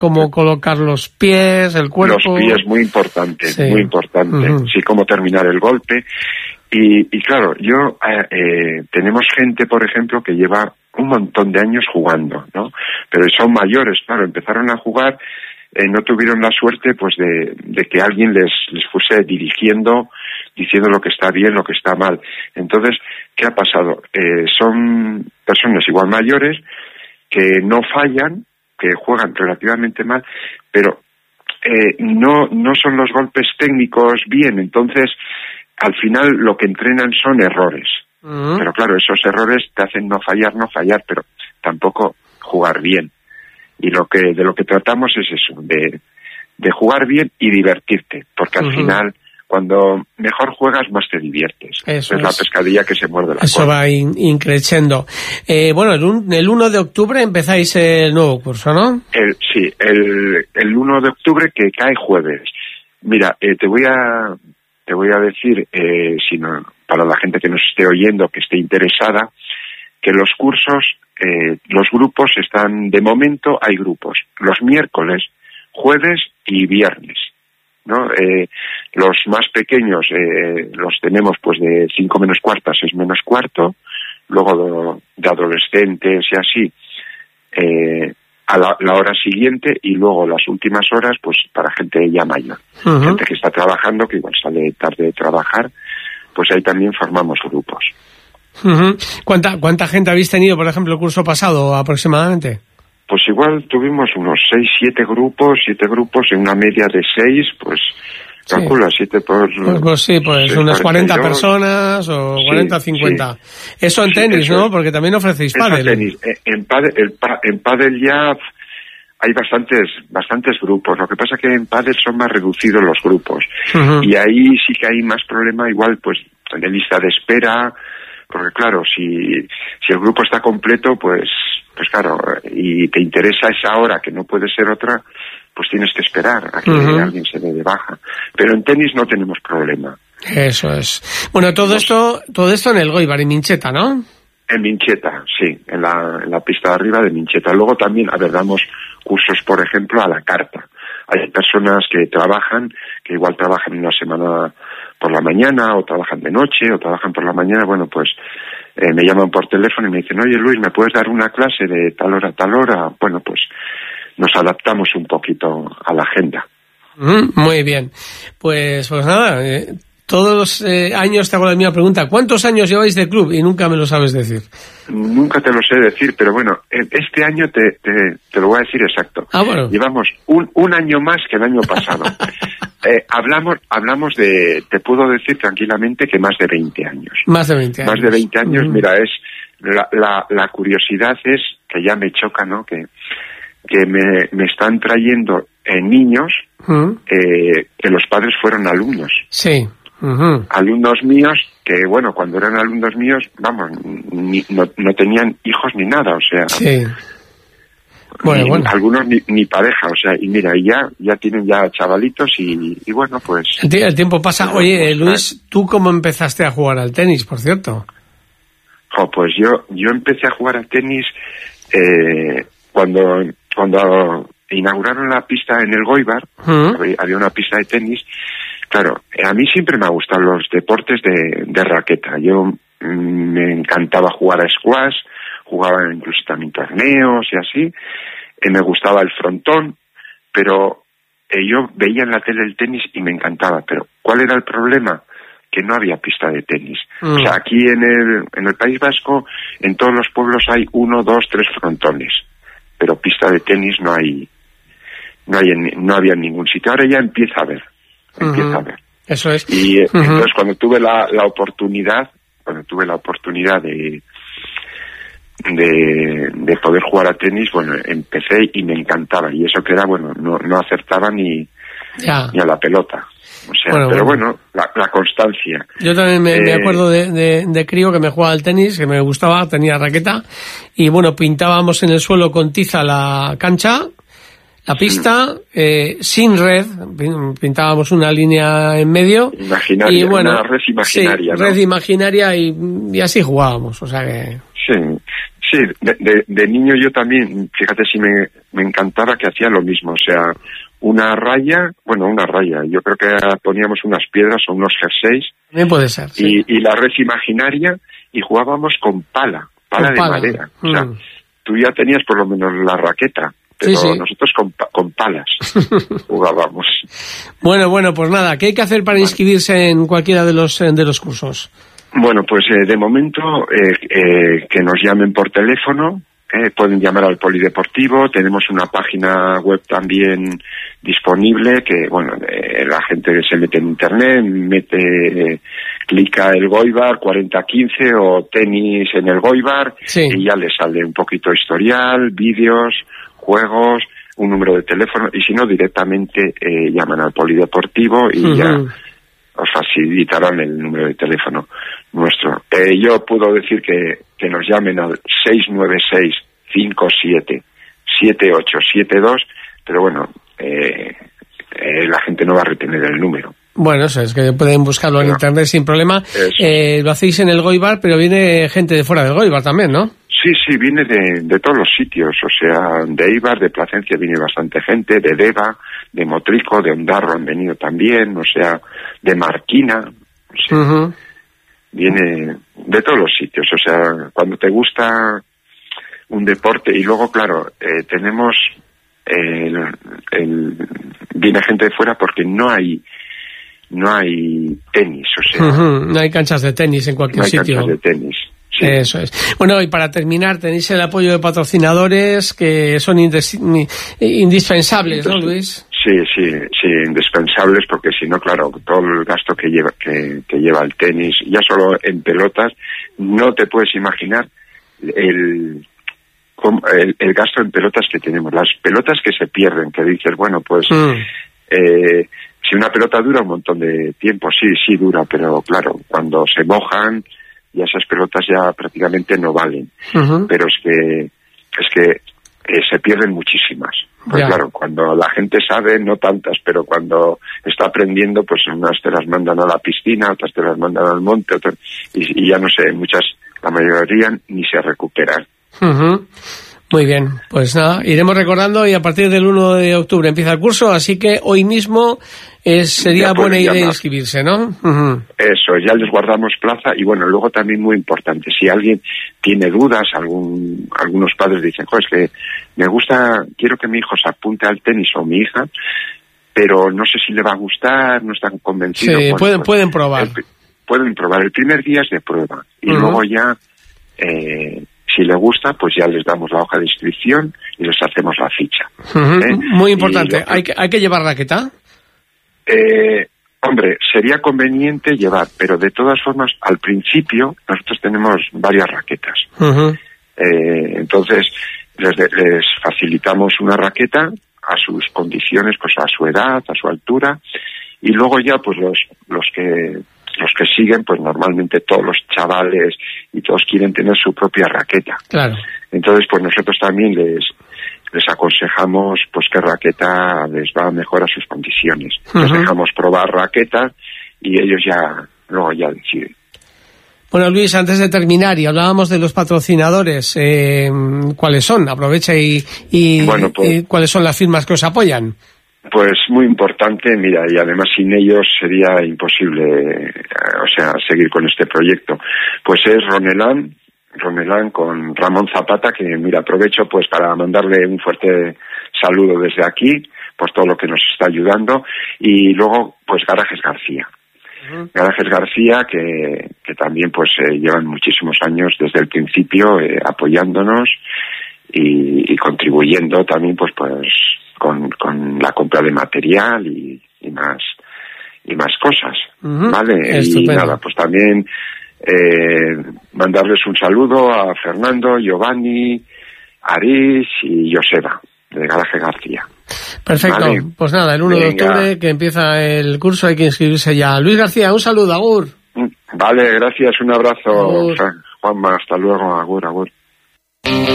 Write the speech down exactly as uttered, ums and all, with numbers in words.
cómo colocar los pies, el cuerpo. Los pies, muy importante, sí. muy importante. Uh-huh. Sí, cómo terminar el golpe. Y, y claro, yo eh, eh, tenemos gente, por ejemplo, que lleva un montón de años jugando, ¿no? Pero son mayores, claro, empezaron a jugar, eh, no tuvieron la suerte, pues, de, de que alguien les, les fuese dirigiendo, diciendo lo que está bien, lo que está mal. Entonces, ¿qué ha pasado? Eh, son personas igual mayores que no fallan, que juegan relativamente mal, pero eh, no no son los golpes técnicos bien, entonces al final lo que entrenan son errores. Uh-huh. Pero claro, esos errores te hacen no fallar, no fallar, pero tampoco jugar bien. Y lo que de lo que tratamos es eso, de, de jugar bien y divertirte, porque al uh-huh. final cuando mejor juegas, más te diviertes. Eso es, es la pescadilla que se muerde la Eso cola. va in, increciendo. Eh, bueno, el, un, el uno de octubre empezáis el nuevo curso, ¿no? El, sí, el, el uno de octubre, que cae jueves. Mira, eh, te voy a te voy a decir, eh, si no, para la gente que nos esté oyendo, que esté interesada, que los cursos, eh, los grupos están, de momento hay grupos, los miércoles, jueves y viernes, ¿no? Eh, los más pequeños eh, los tenemos pues de cinco menos cuarto a seis menos cuarto, luego de, de adolescentes y así eh, a la, la hora siguiente, y luego las últimas horas pues para gente ya mayor, uh-huh. gente que está trabajando, que igual sale tarde de trabajar, pues ahí también formamos grupos. Uh-huh. ¿Cuánta, ¿Cuánta gente habéis tenido, por ejemplo, el curso pasado aproximadamente? Pues igual tuvimos unos seis, siete grupos, siete grupos en una media de seis, pues sí. calcula siete por... Pues, pues sí, pues seis, unas cuarenta personas o sí, cuarenta, cincuenta. Sí. Eso en sí, tenis, eso, ¿no? Porque también ofrecéis pádel. En tenis. En pádel, el, en pádel ya hay bastantes bastantes grupos. Lo que pasa es que en pádel son más reducidos los grupos. Uh-huh. Y ahí sí que hay más problema, igual pues de lista de espera, porque claro, si, si el grupo está completo, pues... Pues claro, y te interesa esa hora que no puede ser otra, pues tienes que esperar a que uh-huh. alguien se dé de baja. Pero en tenis no tenemos problema. Eso es. Bueno, todo Nos... esto todo esto en el Goibar, en Mincheta, ¿no? En Mincheta, sí, en la, en la pista de arriba de Mincheta. Luego también, a ver, damos cursos, por ejemplo, a la carta. Hay personas que trabajan, que igual trabajan una semana por la mañana, o trabajan de noche, o trabajan por la mañana, bueno, pues... Eh, me llaman por teléfono y me dicen, oye Luis, ¿me puedes dar una clase de tal hora a tal hora? Bueno, pues nos adaptamos un poquito a la agenda. Mm, muy bien. Pues, pues nada, eh, todos los eh, años te hago la misma pregunta. ¿Cuántos años lleváis de club? Y nunca me lo sabes decir. Nunca te lo sé decir, pero bueno, este año te, te, te lo voy a decir exacto. Ah, bueno. Llevamos un, un año más que el año pasado. Eh, hablamos hablamos de, te puedo decir tranquilamente que más de veinte años. Más de veinte años. Más de veinte años, uh-huh. mira, es la, la, la curiosidad es que ya me choca, ¿no? Que, que me, me están trayendo eh, niños uh-huh. eh, que los padres fueron alumnos. Sí. Uh-huh. Alumnos míos que, bueno, cuando eran alumnos míos, vamos, ni, no, no tenían hijos ni nada, o sea... Sí. Bueno, ni, bueno. Algunos ni, ni pareja, o sea, y mira, y ya ya tienen ya chavalitos y, y bueno, pues... El, el tiempo pasa. Oye, Luis, ¿tú cómo empezaste a jugar al tenis, por cierto? Oh, pues yo yo empecé a jugar al tenis eh, cuando cuando inauguraron la pista en el Goibar, uh-huh. había, había una pista de tenis. Claro, a mí siempre me han gustado los deportes de, de raqueta. Yo mm, me encantaba jugar a squash, jugaba incluso también torneos y así, eh, me gustaba el frontón, pero eh, yo veía en la tele el tenis y me encantaba, pero ¿cuál era el problema? Que no había pista de tenis. Mm. O sea, aquí en el, en el País Vasco, en todos los pueblos hay uno, dos, tres frontones, pero pista de tenis no hay, no hay en, no había en ningún sitio. Ahora ya empieza a haber, empieza uh-huh. a haber. Eso es. Y uh-huh. entonces cuando tuve la, la oportunidad, cuando tuve la oportunidad de De, de poder jugar a tenis, bueno, empecé y me encantaba, y eso que era, bueno, no, no acertaba ni, ya. ni a la pelota, o sea, bueno, pero bueno, bueno la, la constancia. Yo también me, eh, me acuerdo de, de, de crío que me jugaba al tenis, que me gustaba, tenía raqueta, y bueno, pintábamos en el suelo con tiza la cancha, la pista, eh, sin red, pintábamos una línea en medio. Imaginaria, y bueno, una red imaginaria, sí, ¿no? red imaginaria, y, y así jugábamos, o sea que... Sí, Sí, de, de, de niño yo también, fíjate si me, me encantaba que hacía lo mismo, o sea, una raya, bueno, una raya, yo creo que poníamos unas piedras o unos jerseys. También puede ser, sí. Y, y la red imaginaria, y jugábamos con pala, pala con de pala. madera. Mm. O sea, tú ya tenías por lo menos la raqueta, pero sí, sí. nosotros con, con palas jugábamos. Bueno, bueno, pues nada, ¿qué hay que hacer para bueno. inscribirse en cualquiera de los, de los cursos? Bueno, pues eh, de momento eh, eh, que nos llamen por teléfono, eh, pueden llamar al polideportivo, tenemos una página web también disponible que, bueno, eh, la gente se mete en internet, mete, eh, clica el Goibar cuarenta quince o tenis en el Goibar, sí. y ya le sale un poquito historial, vídeos, juegos, un número de teléfono, y si no directamente eh, llaman al polideportivo y uh-huh. ya os facilitarán el número de teléfono nuestro. Eh, yo puedo decir que, que nos llamen al seis nueve seis, cinco siete, siete ocho siete dos, pero bueno, eh, eh, la gente no va a retener el número. Bueno, eso es que pueden buscarlo pero, en internet sin problema. Eh, lo hacéis en el Goibar, pero viene gente de fuera del Goibar también, ¿no? Sí, sí, viene de, de todos los sitios, o sea, de Eibar, de Plasencia viene bastante gente, de Deva, de Motrico, de Ondarro han venido también, o sea, de Marquina, o sea, uh-huh. viene de todos los sitios, o sea, cuando te gusta un deporte, y luego, claro, eh, tenemos, eh, el, el, viene gente de fuera porque no hay, no hay tenis, o sea. Uh-huh. No hay canchas de tenis en cualquier no hay sitio. canchas de tenis. Sí. Eso es. Bueno, y para terminar, tenéis el apoyo de patrocinadores que son indes- indispensables, ¿no, Luis? Sí, sí, sí, indispensables, porque si no, claro, todo el gasto que lleva que, que lleva el tenis, ya solo en pelotas, no te puedes imaginar el, el, el gasto en pelotas que tenemos. Las pelotas que se pierden, que dices, bueno, pues... Mm. Eh, si una pelota dura un montón de tiempo, sí, sí dura, pero claro, cuando se mojan, y esas pelotas ya prácticamente no valen. Uh-huh. Pero es que es que eh, se pierden muchísimas. Pues yeah. claro, cuando la gente sabe, no tantas, pero cuando está aprendiendo, pues unas te las mandan a la piscina, otras te las mandan al monte, otras, y, y ya no sé, muchas, la mayoría ni se recuperan. Uh-huh. Muy bien, pues nada, iremos recordando, y a partir del uno de octubre empieza el curso, así que hoy mismo eh, sería buena idea llamar. inscribirse, ¿no? Uh-huh. Eso, ya les guardamos plaza, y bueno, luego también muy importante, si alguien tiene dudas, algún algunos padres dicen, jo, es que me gusta, quiero que mi hijo se apunte al tenis o mi hija, pero no sé si le va a gustar, no están convencidos. Sí, bueno, pueden, pues, pueden probar. El, pueden probar, el primer día es de prueba, y uh-huh. luego ya... Eh, si le gusta, pues ya les damos la hoja de inscripción y les hacemos la ficha. Uh-huh. ¿eh? Muy importante. Lo... ¿Hay que, ¿Hay que llevar raqueta? Eh, hombre, sería conveniente llevar, pero de todas formas, al principio, nosotros tenemos varias raquetas. Uh-huh. Eh, entonces, les, les facilitamos una raqueta a sus condiciones, pues a su edad, a su altura, y luego ya, pues los, los que... los que siguen, pues normalmente todos los chavales y todos quieren tener su propia raqueta. Claro. Entonces, pues nosotros también les les aconsejamos pues qué raqueta les va mejor a sus condiciones. Uh-huh. Les dejamos probar raquetas y ellos ya luego ya deciden. Bueno, Luis, antes de terminar, y hablábamos de los patrocinadores, eh, ¿cuáles son? Aprovecha y, y, bueno, pues, y ¿cuáles son las firmas que os apoyan? Pues muy importante, mira, y además sin ellos sería imposible, o sea, seguir con este proyecto. Pues es Ronelán, Ronelán con Ramón Zapata, que mira, aprovecho pues para mandarle un fuerte saludo desde aquí, por todo lo que nos está ayudando, y luego pues Garajes García. Uh-huh. Garajes García, que, que también pues eh, llevan muchísimos años desde el principio eh, apoyándonos y, y contribuyendo también pues pues Con, con la compra de material y, y más y más cosas, uh-huh. ¿vale? Estupendo. Y nada, pues también eh, mandarles un saludo a Fernando, Giovanni, Aris y Joseba, de Garaje García. Perfecto, ¿vale? Pues nada, el uno Venga. de octubre que empieza el curso, hay que inscribirse ya. Luis García, un saludo, agur. Vale, gracias, un abrazo, Juanma, hasta luego, agur, agur.